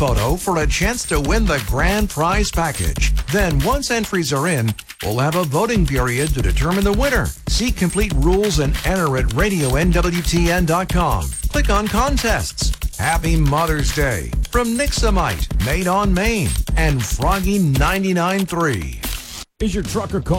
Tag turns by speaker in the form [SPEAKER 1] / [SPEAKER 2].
[SPEAKER 1] photo for a chance to win the grand prize package. Then once entries are in, we'll have a voting period to determine the winner. See complete rules and enter at radionwtn.com. Click on contests. Happy Mother's Day from Nixamite, made on Maine, and Froggy 99.3.
[SPEAKER 2] Is your truck or car